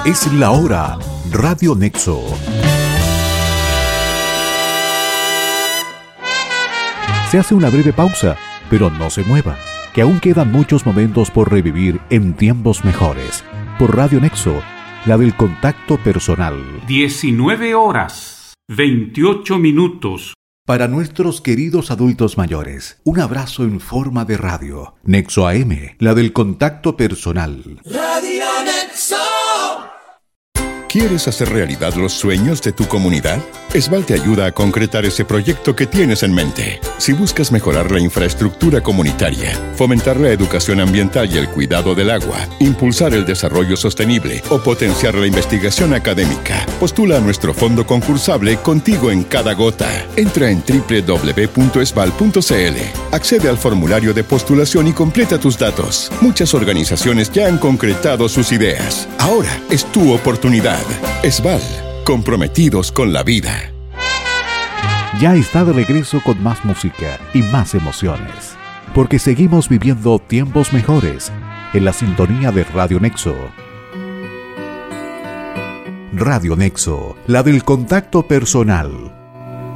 Es la hora. Radio Nexo. Se hace una breve pausa, pero no se mueva, que aún quedan muchos momentos por revivir en tiempos mejores. Por Radio Nexo, la del contacto personal. 19 horas, 28 minutos. Para nuestros queridos adultos mayores, un abrazo en forma de radio. Nexo AM, la del contacto personal. Radio Nexo. ¿Quieres hacer realidad los sueños de tu comunidad? Esval te ayuda a concretar ese proyecto que tienes en mente. Si buscas mejorar la infraestructura comunitaria, fomentar la educación ambiental y el cuidado del agua, impulsar el desarrollo sostenible o potenciar la investigación académica, postula a nuestro fondo concursable Contigo en Cada Gota. Entra en www.esval.cl, accede al formulario de postulación y completa tus datos. Muchas organizaciones ya han concretado sus ideas. Ahora es tu oportunidad. Esval, comprometidos con la vida. Ya está de regreso con más música y más emociones, porque seguimos viviendo tiempos mejores en la sintonía de Radio Nexo. Radio Nexo, la del contacto personal.